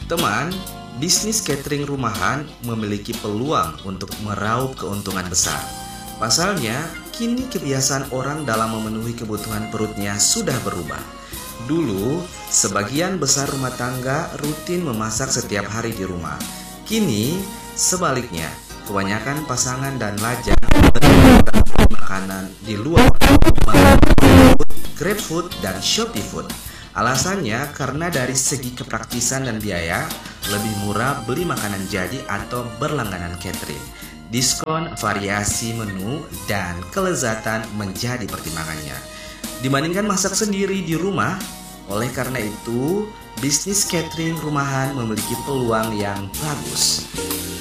Teman, bisnis catering rumahan memiliki peluang untuk meraup keuntungan besar. Pasalnya, kini kebiasaan orang dalam memenuhi kebutuhan perutnya sudah berubah. Dulu, sebagian besar rumah tangga rutin memasak setiap hari di rumah. Kini, sebaliknya, kebanyakan pasangan dan lajang menikmati makanan di luar, GrabFood dan ShopeeFood. Alasannya karena dari segi kepraktisan dan biaya, lebih murah beli makanan jadi atau berlangganan catering. Diskon, variasi menu, dan kelezatan menjadi pertimbangannya dibandingkan masak sendiri di rumah. Oleh karena itu, bisnis catering rumahan memiliki peluang yang bagus.